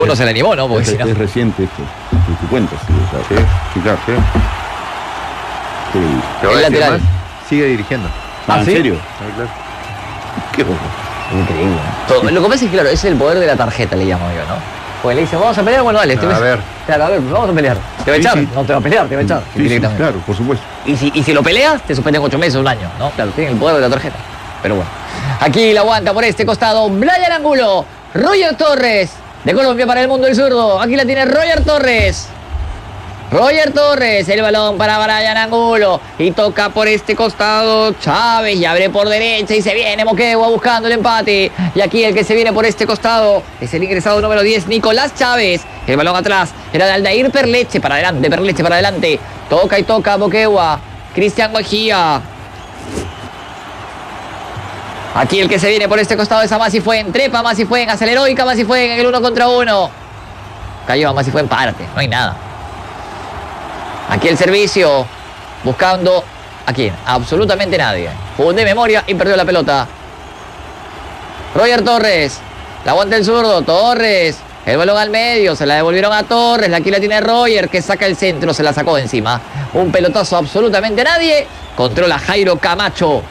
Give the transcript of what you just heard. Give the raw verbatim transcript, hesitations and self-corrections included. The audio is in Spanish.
Uno se le animó, ¿no? Porque es, si no... es reciente esto, en tu cuenta, sí, o sea, Sí, sí, claro, sí. sí. Te voy El a decir lateral. más, sigue dirigiendo. Ah, ¿Ah, ¿en sí? serio? Sí, claro. Qué bueno. Increíble. Todo- Lo que pasa es que, claro, es el poder de la tarjeta, le llamo yo, ¿no? Porque le dice, vamos a pelear, bueno, dale. te A ves- ver. Claro, a ver, vamos a pelear. ¿Te va a Sí, echar? sí. No te va a pelear, te va a echar. Sí, sí, directamente. claro, por supuesto. Y si, y si lo peleas, te suspenden ocho meses, un año, ¿no? Claro, tienen el poder de la tarjeta. Pero bueno. Aquí la aguanta por este costado. Brian Angulo. Roger Torres. De Colombia para el mundo del zurdo. Aquí la tiene Roger Torres. Roger Torres, el balón para Brian Angulo. Y toca por este costado Chávez. Y abre por derecha y se viene Moquegua buscando el empate. Y aquí el que se viene por este costado es el ingresado número diez, Nicolás Chávez. El balón atrás era de Aldair Perleche. Para adelante, Perleche para adelante. Toca y toca Moquegua. Cristian Mejía. Aquí el que se viene por este costado es Amasi Fuen. Trepa Amasi Fuen. Hace la heroica Amasi Fuen en el uno contra uno. Cayó Amasi Fuen parte. No hay nada. Aquí el servicio, buscando a quién, absolutamente nadie. Jugó de memoria y perdió la pelota. Roger Torres, la aguanta el zurdo, Torres, el balón al medio, se la devolvieron a Torres, aquí la tiene Roger, que saca el centro, se la sacó de encima. Un pelotazo absolutamente nadie, controla Jairo Camacho.